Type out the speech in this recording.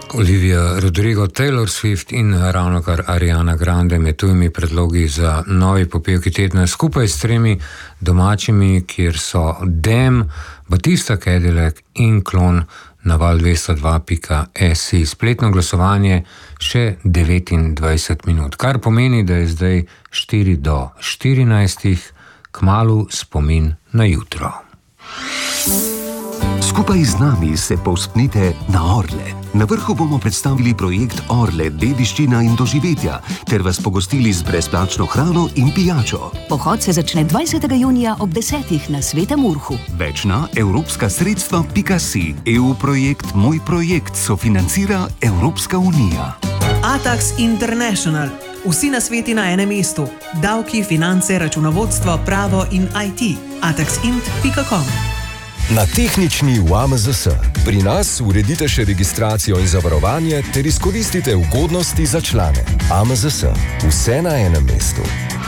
Olivia Rodrigo, Taylor Swift in ravnokar Ariana Grande med tujimi predlogi za novi popevki tedna skupaj s 3 domačimi, kjer so Dem, Batista Cadillac in Klon na val202.si. Spletno glasovanje še 29 minut, kar pomeni, da je zdaj 4 do 14, kmalu spomin na jutro. Skupaj z nami se povzpnite na Orle. Na vrhu bomo predstavili projekt Orle, dediščina in doživetja, ter vas pogostili z brezplačno hrano in pijačo. Pohod se začne 20. junija ob 10. na Svetem Urhu. Več na evropskasredstva.si. EU projekt Moj projekt sofinancira Evropska unija. Atax International. Vsi nasveti na enem mestu. Davki, finance, računovodstvo, pravo in IT. ataxint.com. Na tehnični v AMZS. Pri nas uredite še registracijo in zavarovanje ter izkoristite ugodnosti za člane. AMZS. Vse na enem mestu.